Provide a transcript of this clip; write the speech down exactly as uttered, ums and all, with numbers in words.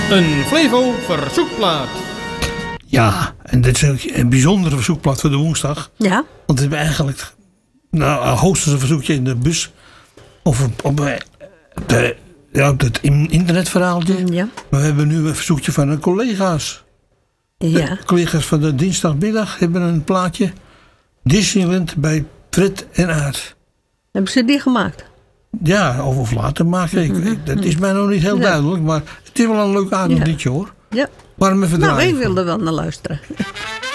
Een Flevo verzoekplaat. Ja, en dit is ook een bijzondere verzoekplaat voor de woensdag. Ja. Want we hebben eigenlijk nou, hoogstens een verzoekje in de bus. Of op, op, de, ja, op het internetverhaaltje. Ja. Maar we hebben nu een verzoekje van de collega's. Ja. De collega's van de dinsdagmiddag hebben een plaatje. Disneyland bij Fred en Aard. Hebben ze die gemaakt? Ja, of, of later maken. Ik, Mm-hmm. ik, dat is mij nog niet heel Ja. duidelijk. Maar het is wel een leuk aardig Ja. liedje hoor. Ja. Waarom even Nou, draaien? ik wilde wel naar luisteren.